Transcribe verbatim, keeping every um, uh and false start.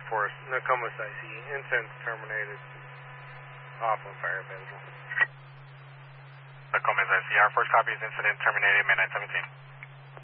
Force, Nokomis I C, incense terminated, off on fire available. Nokomis I C, our first copy is incident terminated, midnight seventeen.